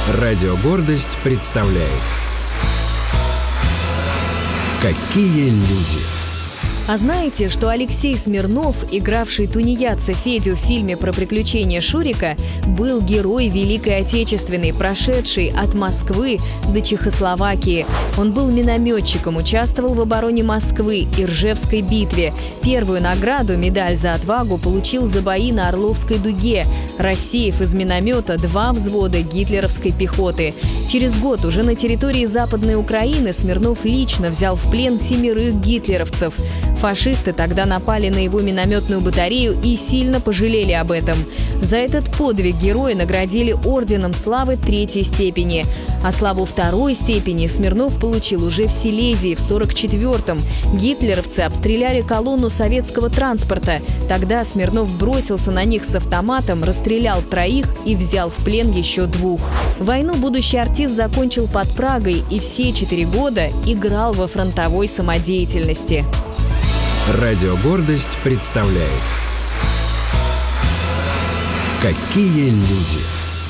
Радио «Гордость» представляет «Какие люди». А знаете, что Алексей Смирнов, игравший тунеядца Федю в фильме про приключения Шурика, был герой Великой Отечественной, прошедший от Москвы до Чехословакии. Он был минометчиком, участвовал в обороне Москвы и Ржевской битве. Первую награду, медаль за отвагу, получил за бои на Орловской дуге, рассеяв из миномета 2 взвода гитлеровской пехоты. Через год уже на территории Западной Украины Смирнов лично взял в плен 7 гитлеровцев. Фашисты тогда напали на его минометную батарею и сильно пожалели об этом. За этот подвиг героя наградили орденом славы 3-й степени. А славу 2-й степени Смирнов получил уже в Силезии в 44-м. Гитлеровцы обстреляли колонну советского транспорта. Тогда Смирнов бросился на них с автоматом, расстрелял 3 и взял в плен еще 2. Войну будущий артист закончил под Прагой и все 4 года играл во фронтовой самодеятельности. Радио «Гордость» представляет «Какие люди».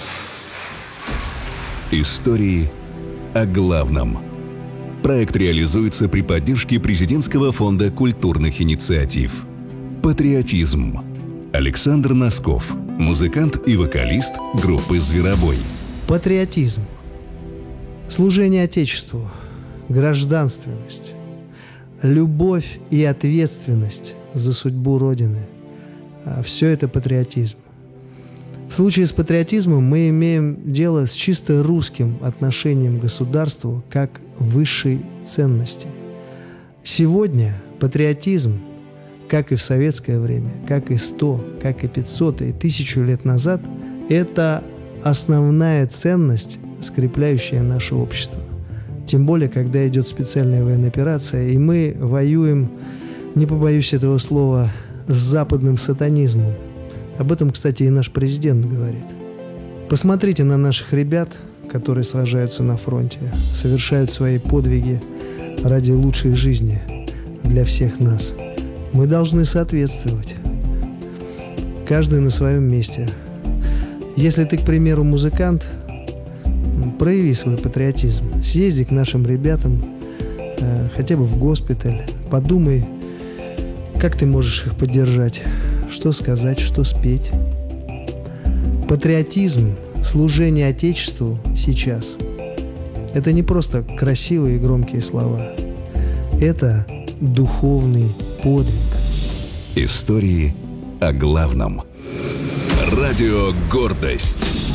Истории о главном. Проект реализуется при поддержке Президентского фонда культурных инициатив. Патриотизм. Александр Носков, музыкант и вокалист группы «Зверобой». Патриотизм. Служение Отечеству. Гражданственность. Любовь и ответственность за судьбу Родины. Все это патриотизм. В случае с патриотизмом мы имеем дело с чисто русским отношением к государству как высшей ценности. Сегодня патриотизм, как и в советское время, как и 100, как и 500 и 1000 лет назад, это основная ценность, скрепляющая наше общество. Тем более, когда идет специальная военная операция, и мы воюем, не побоюсь этого слова, с западным сатанизмом. Об этом, кстати, и наш президент говорит. Посмотрите на наших ребят, которые сражаются на фронте, совершают свои подвиги ради лучшей жизни для всех нас. Мы должны соответствовать. Каждый на своем месте. Если ты, к примеру, музыкант, прояви свой патриотизм. Съезди к нашим ребятам, хотя бы в госпиталь. Подумай, как ты можешь их поддержать, что сказать, что спеть. Патриотизм, служение Отечеству сейчас – это не просто красивые и громкие слова. Это духовный подвиг. Истории о главном. Радио «Гордость».